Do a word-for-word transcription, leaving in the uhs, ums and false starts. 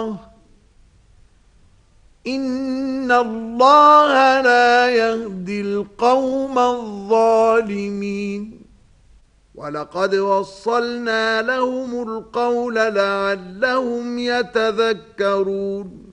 الله إن الله لا يهدي القوم الظالمين ولقد وصلنا لهم القول لعلهم يتذكرون